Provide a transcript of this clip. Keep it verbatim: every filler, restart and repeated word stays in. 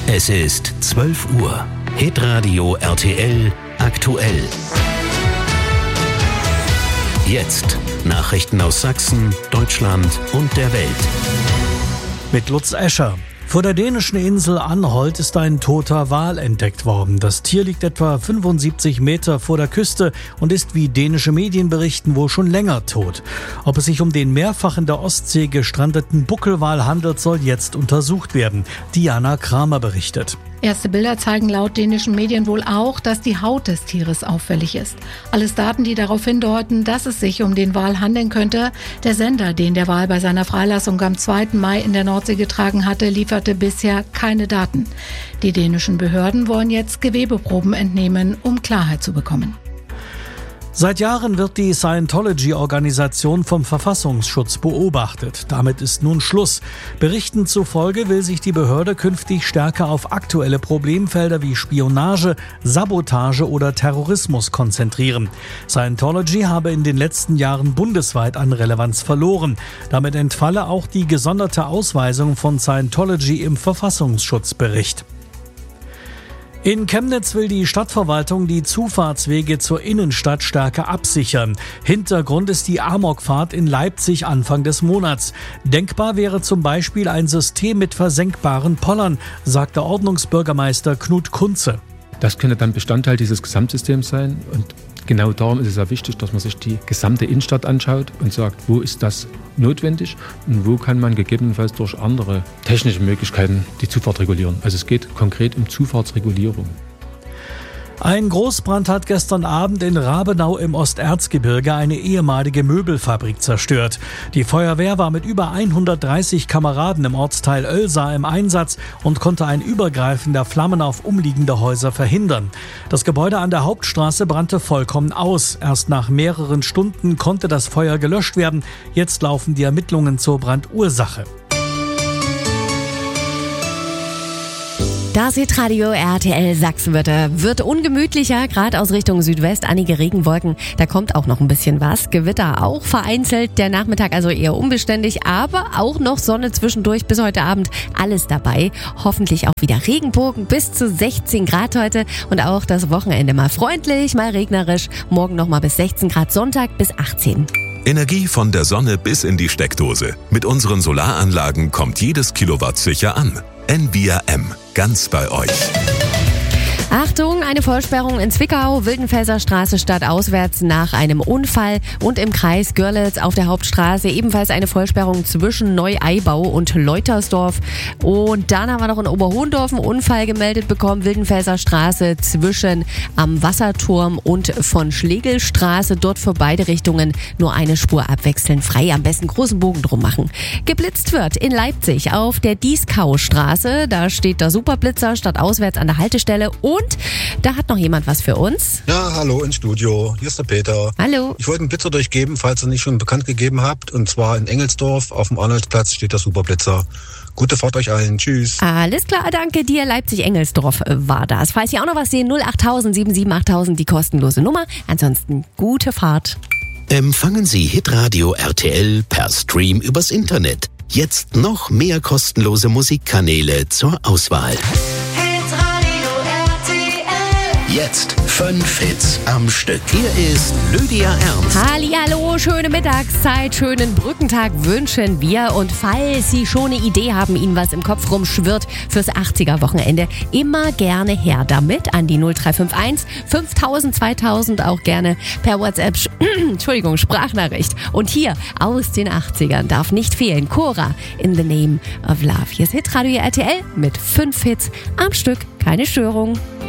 Es ist zwölf Uhr. Hitradio R T L aktuell. Jetzt Nachrichten aus Sachsen, Deutschland und der Welt. Mit Lutz Escher. Vor der dänischen Insel Anholt ist ein toter Wal entdeckt worden. Das Tier liegt etwa fünfundsiebzig Meter vor der Küste und ist, wie dänische Medien berichten, wohl schon länger tot. Ob es sich um den mehrfach in der Ostsee gestrandeten Buckelwal handelt, soll jetzt untersucht werden. Diana Kramer berichtet. Erste Bilder zeigen laut dänischen Medien wohl auch, dass die Haut des Tieres auffällig ist. Alles Daten, die darauf hindeuten, dass es sich um den Wal handeln könnte. Der Sender, den der Wal bei seiner Freilassung am zweiten Mai in der Nordsee getragen hatte, lieferte bisher keine Daten. Die dänischen Behörden wollen jetzt Gewebeproben entnehmen, um Klarheit zu bekommen. Seit Jahren wird die Scientology-Organisation vom Verfassungsschutz beobachtet. Damit ist nun Schluss. Berichten zufolge will sich die Behörde künftig stärker auf aktuelle Problemfelder wie Spionage, Sabotage oder Terrorismus konzentrieren. Scientology habe in den letzten Jahren bundesweit an Relevanz verloren. Damit entfalle auch die gesonderte Ausweisung von Scientology im Verfassungsschutzbericht. In Chemnitz will die Stadtverwaltung die Zufahrtswege zur Innenstadt stärker absichern. Hintergrund ist die Amokfahrt in Leipzig Anfang des Monats. Denkbar wäre zum Beispiel ein System mit versenkbaren Pollern, sagt der Ordnungsbürgermeister Knut Kunze. Das könnte dann Bestandteil dieses Gesamtsystems sein und genau darum ist es sehr wichtig, dass man sich die gesamte Innenstadt anschaut und sagt, wo ist das notwendig und wo kann man gegebenenfalls durch andere technische Möglichkeiten die Zufahrt regulieren. Also es geht konkret um Zufahrtsregulierung. Ein Großbrand hat gestern Abend in Rabenau im Osterzgebirge eine ehemalige Möbelfabrik zerstört. Die Feuerwehr war mit über hundertdreißig Kameraden im Ortsteil Oelsa im Einsatz und konnte ein Übergreifen der Flammen auf umliegende Häuser verhindern. Das Gebäude an der Hauptstraße brannte vollkommen aus. Erst nach mehreren Stunden konnte das Feuer gelöscht werden. Jetzt laufen die Ermittlungen zur Brandursache. Das Hitradio R T L Sachsenwörter wird ungemütlicher, gerade aus Richtung Südwest, einige Regenwolken, da kommt auch noch ein bisschen was, Gewitter auch vereinzelt, der Nachmittag also eher unbeständig, aber auch noch Sonne zwischendurch bis heute Abend, alles dabei, hoffentlich auch wieder Regenbogen bis zu sechzehn Grad heute und auch das Wochenende mal freundlich, mal regnerisch, morgen nochmal bis sechzehn Grad, Sonntag bis achtzehn. Energie von der Sonne bis in die Steckdose. Mit unseren Solaranlagen kommt jedes Kilowatt sicher an. N V R M, ganz bei euch. Achtung, eine Vollsperrung in Zwickau, Wildenfelser Straße stadtauswärts nach einem Unfall und im Kreis Görlitz auf der Hauptstraße ebenfalls eine Vollsperrung zwischen Neu-Eibau und Leutersdorf. Und dann haben wir noch in Oberhohendorf einen Unfall gemeldet bekommen, Wildenfelser Straße zwischen am Wasserturm und von Schlegelstraße, dort für beide Richtungen nur eine Spur abwechseln, frei, am besten großen Bogen drum machen. Geblitzt wird in Leipzig auf der Dieskaustraße, da steht der Superblitzer stadtauswärts an der Haltestelle und Und da hat noch jemand was für uns. Ja, hallo ins Studio. Hier ist der Peter. Hallo. Ich wollte einen Blitzer durchgeben, falls ihr nicht schon bekannt gegeben habt. Und zwar in Engelsdorf auf dem Arnoldsplatz steht der Superblitzer. Gute Fahrt euch allen. Tschüss. Alles klar, danke dir. Leipzig-Engelsdorf war das. Falls ihr auch noch was sehen, null acht null null sieben sieben acht null null, die kostenlose Nummer. Ansonsten gute Fahrt. Empfangen Sie Hitradio R T L per Stream übers Internet. Jetzt noch mehr kostenlose Musikkanäle zur Auswahl. Jetzt fünf Hits am Stück. Hier ist Lydia Ernst. Hallihallo, schöne Mittagszeit, schönen Brückentag wünschen wir. Und falls Sie schon eine Idee haben, Ihnen was im Kopf rumschwirrt fürs achtziger-Wochenende, immer gerne her damit an die null drei fünf eins fünftausend zweitausend, auch gerne per WhatsApp, Entschuldigung, Sprachnachricht. Und hier aus den achtzigern darf nicht fehlen Cora, In the Name of Love. Hier ist Hitradio R T L mit fünf Hits am Stück, keine Störung.